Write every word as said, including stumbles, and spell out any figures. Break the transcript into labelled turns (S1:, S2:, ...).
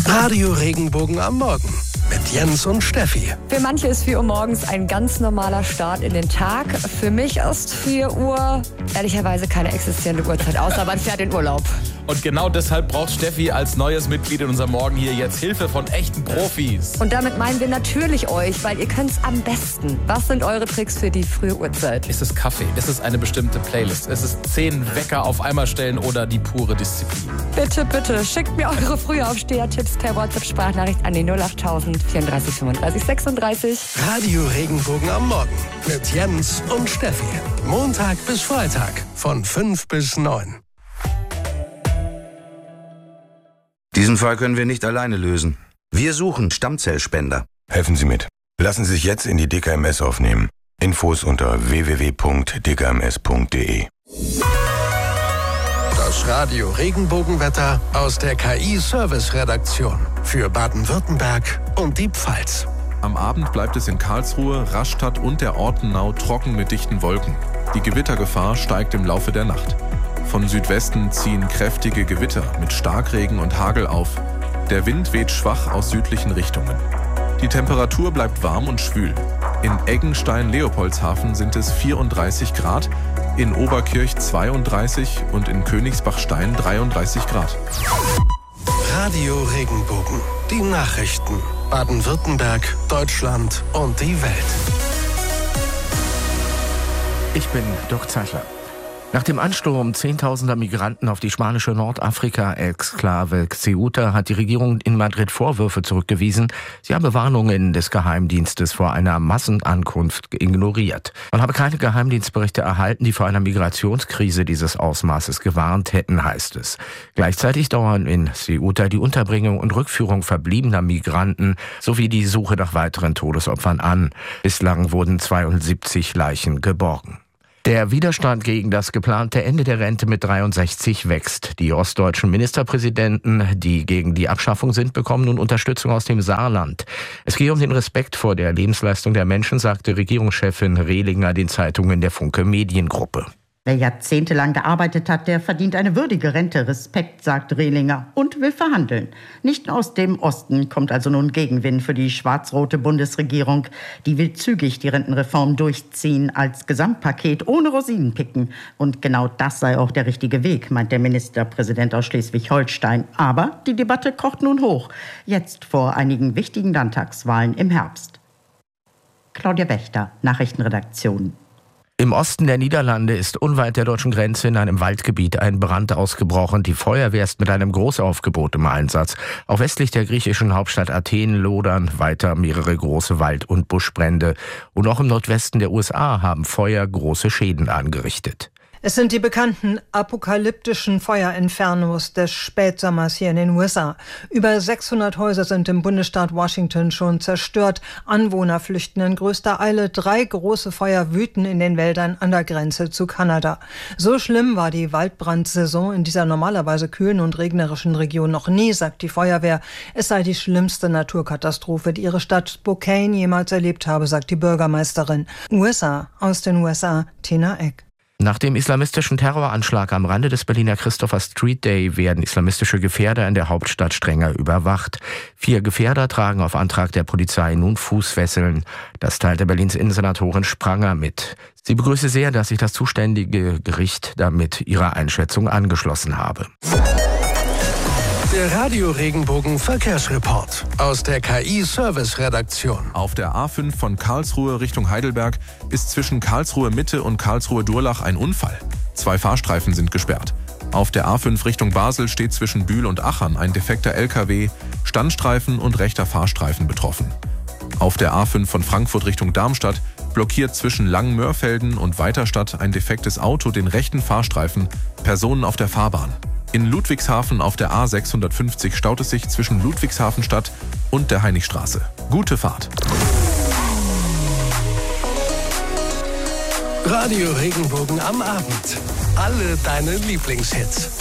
S1: Radio Regenbogen am Morgen mit Jens und Steffi.
S2: Für manche ist vier Uhr morgens ein ganz normaler Start in den Tag. Für mich ist vier Uhr ehrlicherweise keine existierende Uhrzeit, außer man fährt in Urlaub.
S3: Und genau deshalb braucht Steffi als neues Mitglied in unserem Morgen hier jetzt Hilfe von echten Profis.
S2: Und damit meinen wir natürlich euch, weil ihr könnt's am besten. Was sind eure Tricks für die frühe Uhrzeit?
S3: Ist es Kaffee? Ist es eine bestimmte Playlist? Ist es zehn Wecker auf einmal stellen oder die pure Disziplin?
S2: Bitte, bitte, schickt mir eure Frühaufsteher-Tipps per WhatsApp-Sprachnachricht an die null acht tausend vierunddreißig fünfunddreißig sechsunddreißig.
S1: Radio Regenbogen am Morgen mit Jens und Steffi. Montag bis Freitag von fünf bis neun.
S4: Diesen Fall können wir nicht alleine lösen. Wir suchen Stammzellspender.
S5: Helfen Sie mit. Lassen Sie sich jetzt in die D K M S aufnehmen. Infos unter w w w punkt d k m s punkt d e.
S1: Das Radio Regenbogenwetter aus der K I-Service-Redaktion für Baden-Württemberg und die Pfalz.
S6: Am Abend bleibt es in Karlsruhe, Rastatt und der Ortenau trocken mit dichten Wolken. Die Gewittergefahr steigt im Laufe der Nacht. Von Südwesten ziehen kräftige Gewitter mit Starkregen und Hagel auf. Der Wind weht schwach aus südlichen Richtungen. Die Temperatur bleibt warm und schwül. In Eggenstein-Leopoldshafen sind es vierunddreißig Grad, in Oberkirch zweiunddreißig und in Königsbachstein dreiunddreißig Grad.
S1: Radio Regenbogen. Die Nachrichten. Baden-Württemberg, Deutschland und die Welt.
S7: Ich bin Dirk Zeitler. Nach dem Ansturm zehntausender Migranten auf die spanische Nordafrika-Exklave Ceuta hat die Regierung in Madrid Vorwürfe zurückgewiesen. Sie habe Warnungen des Geheimdienstes vor einer Massenankunft ignoriert. Man habe keine Geheimdienstberichte erhalten, die vor einer Migrationskrise dieses Ausmaßes gewarnt hätten, heißt es. Gleichzeitig dauern in Ceuta die Unterbringung und Rückführung verbliebener Migranten sowie die Suche nach weiteren Todesopfern an. Bislang wurden zweiundsiebzig Leichen geborgen. Der Widerstand gegen das geplante Ende der Rente mit dreiundsechzig wächst. Die ostdeutschen Ministerpräsidenten, die gegen die Abschaffung sind, bekommen nun Unterstützung aus dem Saarland. Es gehe um den Respekt vor der Lebensleistung der Menschen, sagte Regierungschefin Rehlinger den Zeitungen der Funke Mediengruppe.
S8: Wer jahrzehntelang gearbeitet hat, der verdient eine würdige Rente. Respekt, sagt Rehlinger und will verhandeln. Nicht aus dem Osten kommt also nun Gegenwind für die schwarz-rote Bundesregierung. Die will zügig die Rentenreform durchziehen als Gesamtpaket ohne Rosinenpicken. Und genau das sei auch der richtige Weg, meint der Ministerpräsident aus Schleswig-Holstein. Aber die Debatte kocht nun hoch. Jetzt vor einigen wichtigen Landtagswahlen im Herbst. Claudia Wächter, Nachrichtenredaktion.
S7: Im Osten der Niederlande ist unweit der deutschen Grenze in einem Waldgebiet ein Brand ausgebrochen. Die Feuerwehr ist mit einem Großaufgebot im Einsatz. Auch westlich der griechischen Hauptstadt Athen lodern weiter mehrere große Wald- und Buschbrände. Und auch im Nordwesten der U S A haben Feuer große Schäden angerichtet.
S9: Es sind die bekannten apokalyptischen Feuerinfernos des Spätsommers hier in den U S A. Über sechshundert Häuser sind im Bundesstaat Washington schon zerstört. Anwohner flüchten in größter Eile. Drei große Feuer wüten in den Wäldern an der Grenze zu Kanada. So schlimm war die Waldbrandsaison in dieser normalerweise kühlen und regnerischen Region noch nie, sagt die Feuerwehr. Es sei die schlimmste Naturkatastrophe, die ihre Stadt Spokane jemals erlebt habe, sagt die Bürgermeisterin. U S A, aus den U S A, Tina Eck.
S7: Nach dem islamistischen Terroranschlag am Rande des Berliner Christopher Street Day werden islamistische Gefährder in der Hauptstadt strenger überwacht. Vier Gefährder tragen auf Antrag der Polizei nun Fußfesseln. Das teilte Berlins Innensenatorin Spranger mit. Sie begrüße sehr, dass sich das zuständige Gericht damit ihrer Einschätzung angeschlossen habe.
S1: Der Radio Regenbogen Verkehrsreport aus der K I-Service-Redaktion.
S6: Auf der A fünf von Karlsruhe Richtung Heidelberg ist zwischen Karlsruhe Mitte und Karlsruhe Durlach ein Unfall. Zwei Fahrstreifen sind gesperrt. Auf der A fünf Richtung Basel steht zwischen Bühl und Achern ein defekter L K W, Standstreifen und rechter Fahrstreifen betroffen. Auf der A fünf von Frankfurt Richtung Darmstadt blockiert zwischen Langenmörfelden und Weiterstadt ein defektes Auto den rechten Fahrstreifen, Personen auf der Fahrbahn. In Ludwigshafen auf der A sechshundertfünfzig staut es sich zwischen Ludwigshafenstadt und der Heiligstraße. Gute Fahrt.
S1: Radio Regenbogen am Abend. Alle deine Lieblingshits.